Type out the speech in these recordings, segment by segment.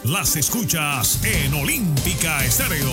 las escuchas en Olímpica Estéreo.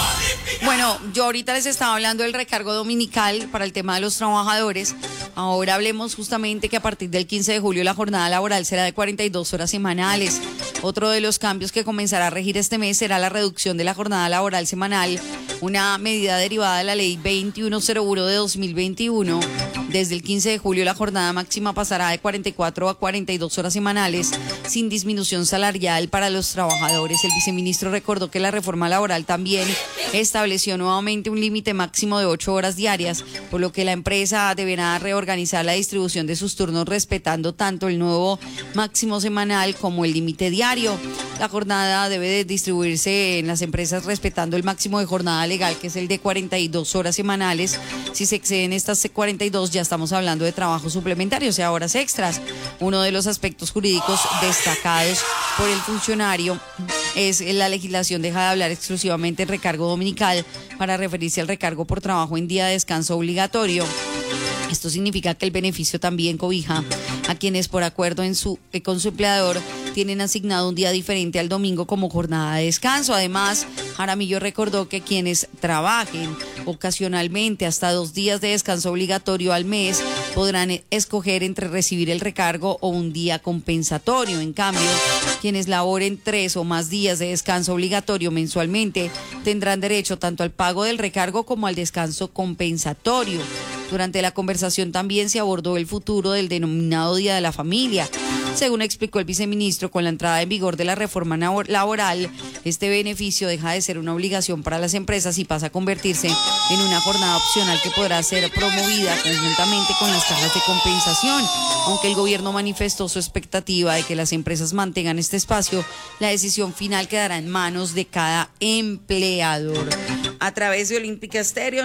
Bueno, yo ahorita les estaba hablando del recargo dominical para el tema de los trabajadores. Ahora hablemos justamente que a partir del 15 de julio la jornada laboral será de 42 horas semanales. Otro de los cambios que comenzará a regir este mes será la reducción de la jornada laboral semanal, una medida derivada de la ley 2101 de 2021. Desde el 15 de julio la jornada máxima pasará de 44 a 42 horas semanales sin disminución salarial para los trabajadores. El viceministro recordó que la reforma laboral también estableció nuevamente un límite máximo de 8 horas diarias, por lo que la empresa deberá reorganizar la distribución de sus turnos respetando tanto el nuevo máximo semanal como el límite diario. La jornada debe de distribuirse en las empresas respetando el máximo de jornada legal, que es el de 42 horas semanales. Si se exceden estas 42, ya estamos hablando de trabajo suplementario, o sea, horas extras. Uno de los aspectos jurídicos destacados por el funcionario es la legislación deja de hablar exclusivamente en recargo dominical para referirse al recargo por trabajo en día de descanso obligatorio. Esto significa que el beneficio también cobija a quienes por acuerdo con su empleador tienen asignado un día diferente al domingo como jornada de descanso. Además, Jaramillo recordó que quienes trabajen ocasionalmente hasta 2 días de descanso obligatorio al mes podrán escoger entre recibir el recargo o un día compensatorio. En cambio, quienes laboren 3 o más días de descanso obligatorio mensualmente tendrán derecho tanto al pago del recargo como al descanso compensatorio. Durante la conversación también se abordó el futuro del denominado Día de la Familia. Según explicó el viceministro, con la entrada en vigor de la reforma laboral, este beneficio deja de ser una obligación para las empresas y pasa a convertirse en una jornada opcional que podrá ser promovida conjuntamente con las cajas de compensación. Aunque el gobierno manifestó su expectativa de que las empresas mantengan este espacio, la decisión final quedará en manos de cada empleador. A través de Olímpica Estéreo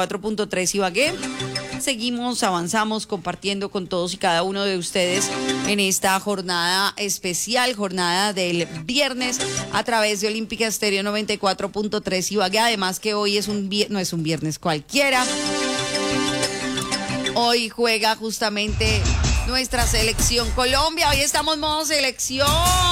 94.3 Ibagué, seguimos, avanzamos, compartiendo con todos y cada uno de ustedes en esta jornada especial, jornada del viernes, a través de Olímpica Estéreo 94.3 Ibagué. Además que hoy no es un viernes cualquiera. Hoy juega justamente nuestra selección Colombia. Hoy estamos modo selección.